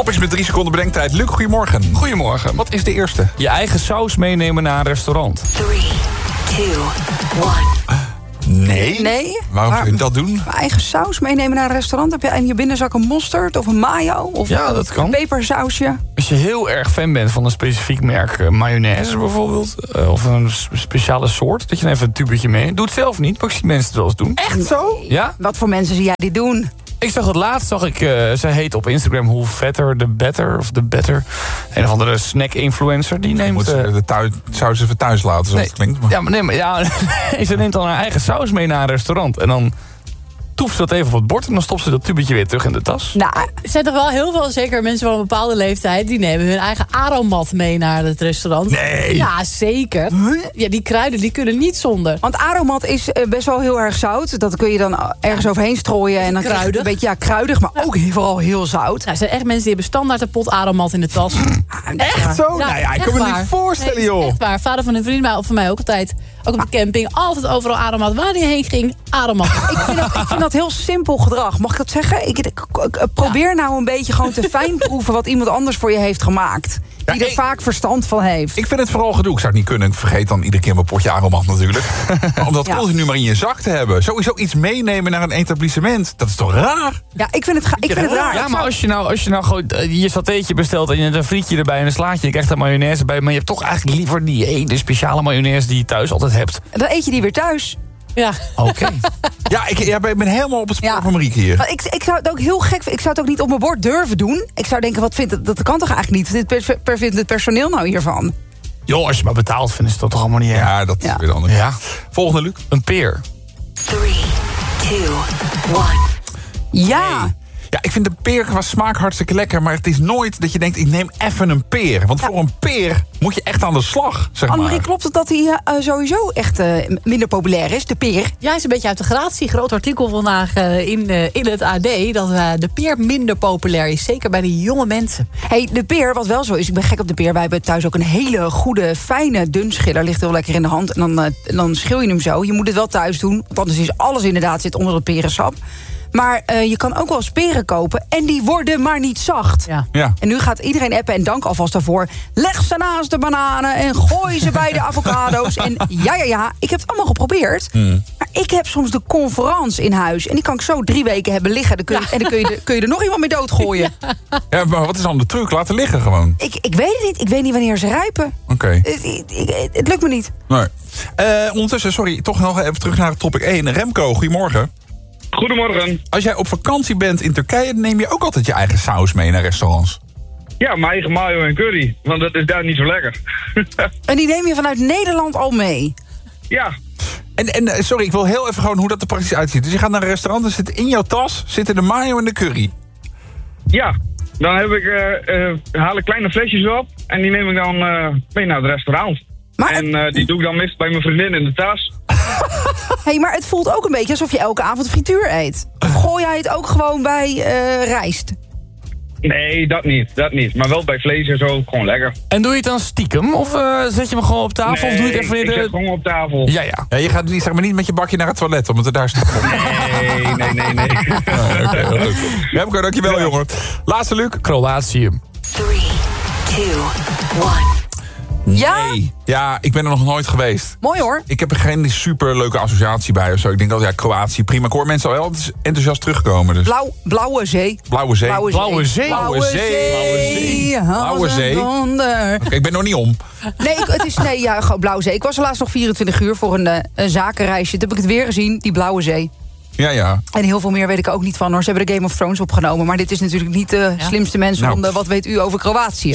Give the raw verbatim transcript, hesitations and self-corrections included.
Topics met drie seconden bedenktijd. Luc, goedemorgen. Goedemorgen. Wat is de eerste? Je eigen saus meenemen naar een restaurant. three, two, one. Nee. Nee? Waarom zou je dat doen? Mijn eigen saus meenemen naar een restaurant? Heb je in je binnenzak een mosterd of een mayo? Of Ja, dat kan. een pepersausje? Als je heel erg fan bent van een specifiek merk, uh, mayonaise bijvoorbeeld, uh, of een sp- speciale soort, dat je dan even een tubetje mee. Doe het zelf niet, maar ik zie mensen het wel eens doen. Echt zo? Ja? Wat voor mensen zie jij dit doen? Ik zag het laatst, zag ik, uh, zij heet op Instagram hoe vetter the better, of the better. Een of andere snack-influencer, die neemt... Moet ze uh, de thuis, saus even thuis laten, zoals nee, het klinkt. Maar... Ja, maar nee, maar ja, ze neemt dan haar eigen saus mee naar een restaurant. En dan toeft ze dat even op het bord en dan stopt ze dat tubetje weer terug in de tas. Nou, Er zijn toch wel heel veel, zeker mensen van een bepaalde leeftijd, die nemen hun eigen aromat mee naar het restaurant. Nee. Ja, zeker. Ja, die kruiden die kunnen niet zonder. want aromat is eh, best wel heel erg zout. Dat kun je dan ergens overheen strooien. En dan krijg je het Kruidig. een beetje ja, kruidig, maar ook vooral heel zout. Nou, er zijn echt mensen die hebben standaard een pot aromat in de tas. Echt zo? nou ja, ik echt kan me waar. niet voorstellen, Nee, joh. Echt waar. Vader van een vriend mij- van mij ook altijd. Ook op de camping. Altijd overal aromat. Waar hij heen ging, aromat. Ik vind, dat, ik vind dat heel simpel gedrag. Mag ik dat zeggen? Ik, ik- ik- probeer nou een beetje gewoon te fijnproeven wat iemand anders voor je heeft gemaakt. Die Ja, er ik- vaak verstand van heeft. Ik vind het vooral gedoe. Ik zou het niet kunnen. Ik vergeet dan iedere keer mijn potje aromat natuurlijk. Maar om dat Ja. continu maar in je zak te hebben. Sowieso iets meenemen naar een etablissement. Dat is toch raar? Ja, ik vind het, ga- ik vind het raar. Ja, Ik maar zou- als je nou, als je nou gewoon uh, je satéetje bestelt en je hebt een frietje erbij en een slaatje, je krijgt er mayonaise bij, maar je hebt toch eigenlijk liever die ene speciale mayonaise die je thuis altijd hebt. Dan eet je die weer thuis. Ja. Oké. Ja, ik, ja, ik ben helemaal op het spoor Ja. van Marieke hier. Maar ik, ik zou het ook heel gek vinden. Ik zou het ook niet op mijn bord durven doen. Ik zou denken, wat vindt het, dat kan toch eigenlijk niet? Wat vindt per, vindt het personeel nou hiervan? Joh, als je maar betaalt, vinden ze dat toch allemaal niet erg. Ja, dat is Ja. weer de andere. Ja. Volgende, Luc. Een peer. Three, two, one. Ja. Ja, ik vind de peer qua smaak hartstikke lekker. Maar het is nooit dat je denkt, ik neem even een peer. Want voor een peer moet je echt aan de slag, zeg maar. Annemarie, klopt het dat hij eh, sowieso echt eh, minder populair is, de peer? Ja, hij is een beetje uit de gratie. Groot artikel vandaag eh, in, eh, in het A D. Dat eh, de peer minder populair is. Zeker bij de jonge mensen. Hey, de peer, wat wel zo is, ik ben gek op de peer. Wij hebben thuis ook een hele goede, fijne dunschiller. Ligt heel lekker in de hand. En dan, eh, en dan schil je hem zo. Je moet het wel thuis doen, want anders is alles inderdaad zit onder het perensap. Maar uh, je kan ook wel eens peren kopen en die worden maar niet zacht. Ja. Ja. En nu gaat iedereen appen en dank alvast daarvoor. Leg ze naast de bananen en gooi ze bij de avocado's. En ja, ja, ja, ik heb het allemaal geprobeerd. Mm. Maar ik heb soms de conference in huis. En die kan ik zo drie weken hebben liggen. Dan kun je, En dan kun je, de, kun je er nog iemand mee doodgooien. Ja, maar wat is dan de truc? Laten liggen gewoon. Ik, ik weet het niet. Ik weet niet wanneer ze rijpen. Oké. Het, het, het- het lukt me niet. Nee. Uh, ondertussen, sorry, toch nog even terug naar topic één. Remco, goedemorgen. Goedemorgen. Als jij op vakantie bent in Turkije, dan neem je ook altijd je eigen saus mee naar restaurants. Ja, mijn eigen mayo en curry. Want dat is daar niet zo lekker. En die neem je vanuit Nederland al mee. Ja. En, en uh, sorry, ik wil heel even gewoon hoe dat er praktisch uitziet. Dus je gaat naar een restaurant, er zit in jouw tas zitten de mayo en de curry. Ja. Dan heb ik, uh, uh, haal ik kleine flesjes op. En die neem ik dan uh, mee naar het restaurant. Maar en uh, die doe ik dan meestal bij mijn vriendin in de tas. Hey, maar het voelt ook een beetje alsof je elke avond frituur eet. Of gooi jij het ook gewoon bij uh, rijst? Nee, dat niet. Dat niet. Maar wel bij vlees en zo. Gewoon lekker. En doe je het dan stiekem? Of uh, zet je hem gewoon op tafel? Nee, of doe je het even ik in de... zet gewoon op tafel. Ja, ja. Ja, je gaat niet, zeg maar, niet met je bakje naar het toilet, omdat het daar staat. Nee, nee, nee, nee. Nee, oké, heel goed. Remco, dankjewel, Ja. jongen. Laatste, Luc. Kroatië. Three, two, one. Ja? Nee. Ja, ik ben er nog nooit geweest. Mooi hoor. Ik heb er geen super leuke associatie bij of zo. Ik denk dat ja, Kroatië, prima. Ik hoor mensen al wel enthousiast terugkomen. Dus. Blauw, blauwe zee. Blauwe zee. Blauwe Blauwe zee. Blauwe zee. Blauwe zee. Blauwe zee. Blauwe Oké, ik ben nog niet om. Nee, ik, het is nee, ja, gewoon blauwe zee. Ik was er laatst nog vierentwintig uur voor een, uh, een zakenreisje. Toen heb ik het weer gezien, die blauwe zee. Ja, ja. En heel veel meer weet ik ook niet van hoor. Ze hebben de Game of Thrones opgenomen. Maar dit is natuurlijk niet de slimste mensen Nou. van de Wat weet u over Kroatië.